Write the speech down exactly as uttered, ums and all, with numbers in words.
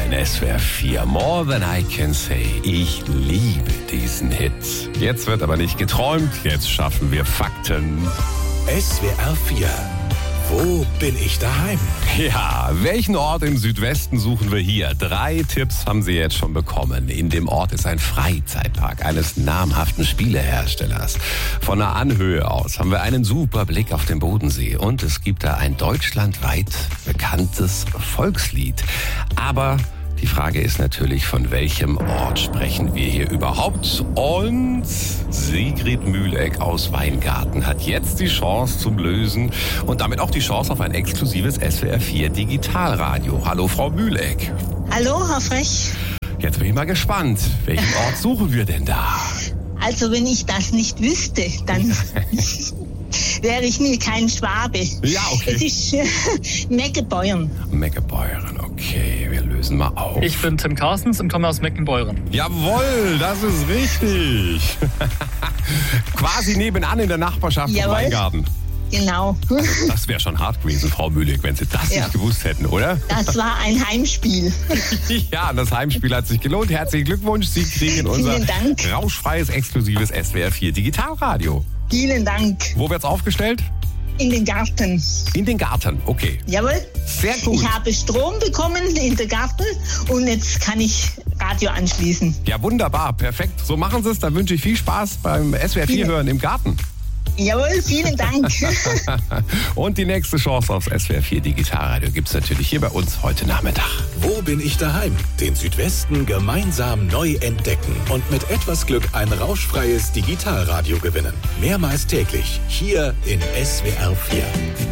in S W R vier. More Than I Can Say. Ich liebe diesen Hit. Jetzt wird aber nicht geträumt, jetzt schaffen wir Fakten. S W R vier. Wo bin ich daheim? Ja, welchen Ort im Südwesten suchen wir hier? Drei Tipps haben Sie jetzt schon bekommen. In dem Ort ist ein Freizeitpark eines namhaften Spieleherstellers. Von der Anhöhe aus haben wir einen super Blick auf den Bodensee. Und es gibt da ein deutschlandweit bekanntes Volkslied. Aber die Frage ist natürlich, von welchem Ort sprechen wir hier überhaupt? Und Sigrid Mühleck aus Weingarten hat jetzt die Chance zum Lösen und damit auch die Chance auf ein exklusives S W R vier Digitalradio. Hallo, Frau Mühleck. Hallo, Herr Frech. Jetzt bin ich mal gespannt. Welchen Ort suchen wir denn da? Also, wenn ich das nicht wüsste, dann wäre ich nie kein Schwabe. Ja, okay. Es ist äh, Meckenbeuern. Meckenbeuren, okay, wir lösen mal auf. Ich bin Tim Carstens und komme aus Meckenbeuren. Jawohl, das ist richtig. Quasi nebenan in der Nachbarschaft von Jawohl. Weingarten. Genau. Das wäre schon hart gewesen, Frau Mühleck, wenn Sie das Ja. nicht gewusst hätten, oder? Das war ein Heimspiel. Ja, das Heimspiel hat sich gelohnt. Herzlichen Glückwunsch. Sie kriegen unser Vielen Dank. rauschfreies, exklusives S W R vier Digitalradio. Vielen Dank. Wo wird's aufgestellt? In den Garten. In den Garten, okay. Jawohl. Sehr gut. Ich habe Strom bekommen in den Garten und jetzt kann ich Radio anschließen. Ja, wunderbar, perfekt. So machen Sie es. Dann wünsche ich viel Spaß beim S W R vier hören im Garten. Jawohl, vielen Dank. Und die nächste Chance aufs S W R vier Digitalradio gibt's natürlich hier bei uns heute Nachmittag. Wo bin ich daheim? Den Südwesten gemeinsam neu entdecken und mit etwas Glück ein rauschfreies Digitalradio gewinnen. Mehrmals täglich hier in S W R vier.